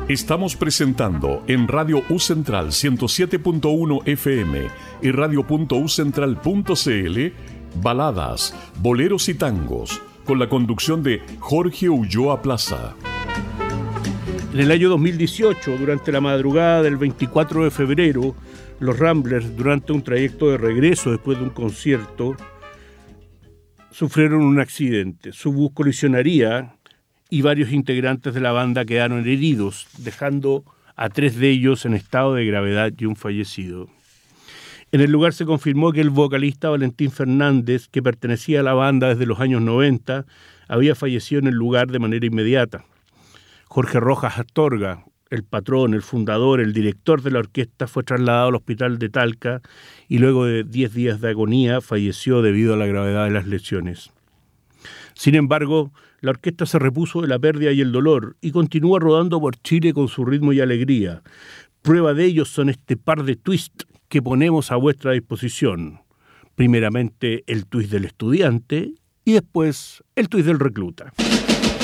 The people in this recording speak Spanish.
Estamos presentando en Radio U Central 107.1 FM y radio.ucentral.cl baladas, boleros y tangos, con la conducción de Jorge Ulloa Plaza. En el año 2018, durante la madrugada del 24 de febrero, los Ramblers, durante un trayecto de regreso después de un concierto, sufrieron un accidente. Su bus colisionaría y varios integrantes de la banda quedaron heridos, dejando a 3 de ellos en estado de gravedad y un fallecido. En el lugar se confirmó que el vocalista Valentín Fernández, que pertenecía a la banda desde los años 90, había fallecido en el lugar de manera inmediata. Jorge Rojas Astorga, el patrón, el fundador, el director de la orquesta, fue trasladado al hospital de Talca y luego de 10 días de agonía falleció debido a la gravedad de las lesiones. Sin embargo, la orquesta se repuso de la pérdida y el dolor y continúa rodando por Chile con su ritmo y alegría. Prueba de ello son este par de twists que ponemos a vuestra disposición. Primeramente el twist del estudiante y después el twist del recluta.